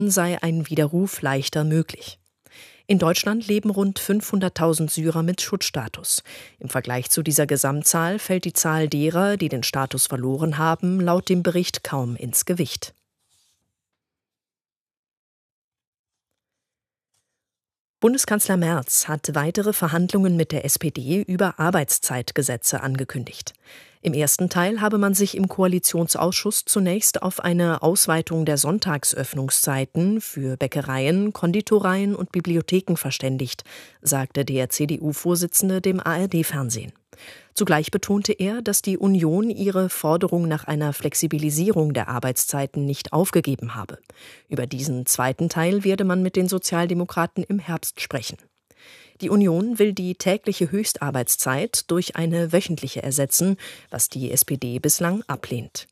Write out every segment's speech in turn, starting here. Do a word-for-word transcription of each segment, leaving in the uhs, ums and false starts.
sei ein Widerruf leichter möglich. In Deutschland leben rund fünfhunderttausend Syrer mit Schutzstatus. Im Vergleich zu dieser Gesamtzahl fällt die Zahl derer, die den Status verloren haben, laut dem Bericht kaum ins Gewicht. Bundeskanzler Merz hat weitere Verhandlungen mit der S P D über Arbeitszeitgesetze angekündigt. Im ersten Teil habe man sich im Koalitionsausschuss zunächst auf eine Ausweitung der Sonntagsöffnungszeiten für Bäckereien, Konditoreien und Bibliotheken verständigt, sagte der C D U-Vorsitzende dem A R D-Fernsehen. Zugleich betonte er, dass die Union ihre Forderung nach einer Flexibilisierung der Arbeitszeiten nicht aufgegeben habe. Über diesen zweiten Teil werde man mit den Sozialdemokraten im Herbst sprechen. Die Union will die tägliche Höchstarbeitszeit durch eine wöchentliche ersetzen, was die S P D bislang ablehnt.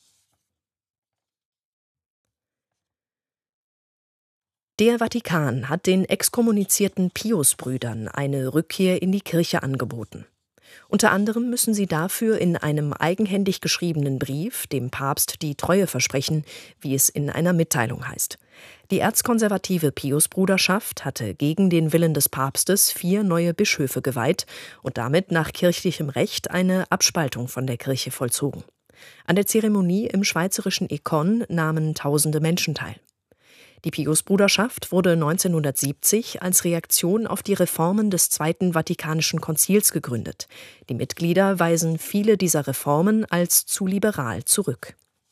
Der Vatikan hat den exkommunizierten Piusbrüdern eine Rückkehr in die Kirche angeboten. Unter anderem müssen sie dafür in einem eigenhändig geschriebenen Brief dem Papst die Treue versprechen, wie es in einer Mitteilung heißt. Die erzkonservative Piusbruderschaft hatte gegen den Willen des Papstes vier neue Bischöfe geweiht und damit nach kirchlichem Recht eine Abspaltung von der Kirche vollzogen. An der Zeremonie im schweizerischen Écon nahmen tausende Menschen teil. Die Piusbruderschaft wurde neunzehnhundertsiebzig als Reaktion auf die Reformen des Zweiten Vatikanischen Konzils gegründet. Die Mitglieder weisen viele dieser Reformen als zu liberal zurück.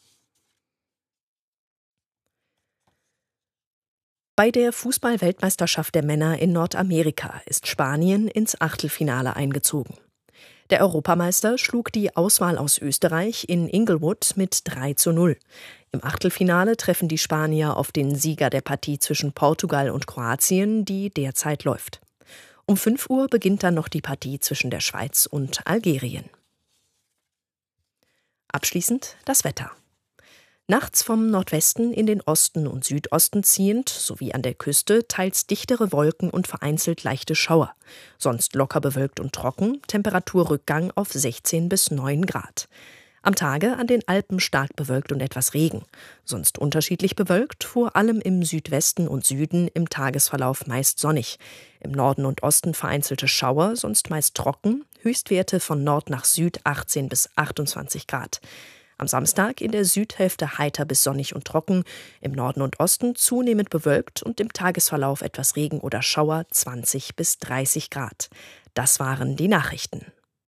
Bei der Fußball-Weltmeisterschaft der Männer in Nordamerika ist Spanien ins Achtelfinale eingezogen. Der Europameister schlug die Auswahl aus Österreich in Inglewood mit drei zu null. Im Achtelfinale treffen die Spanier auf den Sieger der Partie zwischen Portugal und Kroatien, die derzeit läuft. Um fünf Uhr beginnt dann noch die Partie zwischen der Schweiz und Algerien. Abschließend das Wetter. Nachts vom Nordwesten in den Osten und Südosten ziehend, sowie an der Küste, teils dichtere Wolken und vereinzelt leichte Schauer. Sonst locker bewölkt und trocken, Temperaturrückgang auf sechzehn bis neun Grad. Am Tage an den Alpen stark bewölkt und etwas Regen. Sonst unterschiedlich bewölkt, vor allem im Südwesten und Süden im Tagesverlauf meist sonnig. Im Norden und Osten vereinzelte Schauer, sonst meist trocken, Höchstwerte von Nord nach Süd achtzehn bis achtundzwanzig Grad. Am Samstag in der Südhälfte heiter bis sonnig und trocken, im Norden und Osten zunehmend bewölkt und im Tagesverlauf etwas Regen oder Schauer zwanzig bis dreißig Grad. Das waren die Nachrichten.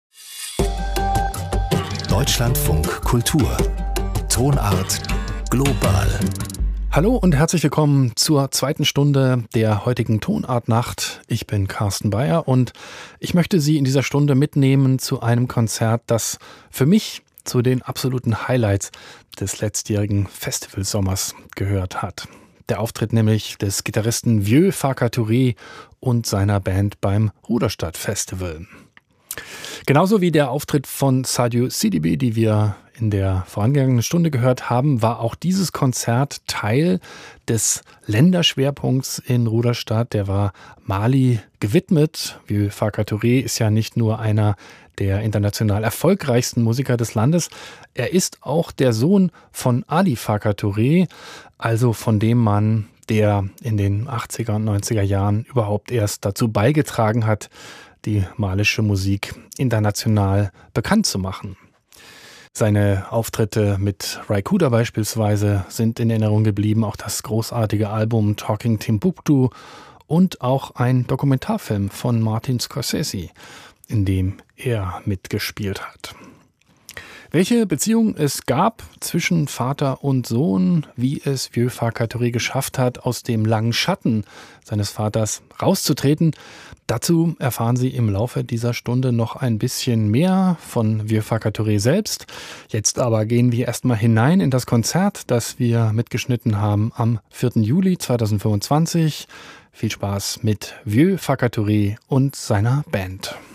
Deutschlandfunk Kultur. Tonart global. Hallo und herzlich willkommen zur zweiten Stunde der heutigen Tonartnacht. Ich bin Carsten Bayer und ich möchte Sie in dieser Stunde mitnehmen zu einem Konzert, das für mich zu den absoluten Highlights des letztjährigen Festivalsommers gehört hat. Der Auftritt nämlich des Gitarristen Vieux Farka-Touré und seiner Band beim Ruderstadt Festival. Genauso wie der Auftritt von Sadio Sidibé, die wir in der vorangegangenen Stunde gehört haben, war auch dieses Konzert Teil des Länderschwerpunkts in Ruderstadt. Der war Mali gewidmet. Vieux Farka-Touré ist ja nicht nur einer der international erfolgreichsten Musiker des Landes. Er ist auch der Sohn von Ali Farka-Touré, also von dem Mann, der in den achtziger und neunziger Jahren überhaupt erst dazu beigetragen hat, die malische Musik international bekannt zu machen. Seine Auftritte mit Ry Cooder beispielsweise sind in Erinnerung geblieben, auch das großartige Album Talking Timbuktu und auch ein Dokumentarfilm von Martin Scorsese, in dem er mitgespielt hat. Welche Beziehung es gab zwischen Vater und Sohn, wie es Vieux Farka-Touré geschafft hat, aus dem langen Schatten seines Vaters rauszutreten, dazu erfahren Sie im Laufe dieser Stunde noch ein bisschen mehr von Vieux Farka-Touré selbst. Jetzt aber gehen wir erstmal hinein in das Konzert, das wir mitgeschnitten haben am vierten Juli zweitausendfünfundzwanzig. Viel Spaß mit Vieux Farka-Touré und seiner Band.